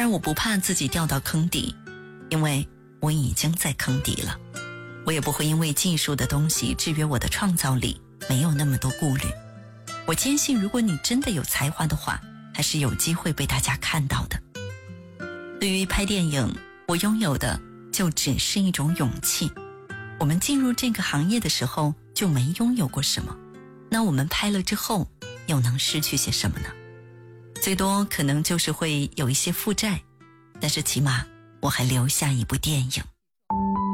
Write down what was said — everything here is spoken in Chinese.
而我不怕自己掉到坑底，因为我已经在坑底了。我也不会因为技术的东西制约我的创造力，没有那么多顾虑。我坚信，如果你真的有才华的话，还是有机会被大家看到的。对于拍电影，我拥有的就只是一种勇气。我们进入这个行业的时候就没拥有过什么，那我们拍了之后又能失去些什么呢？最多可能就是会有一些负债，但是起码我还留下一部电影。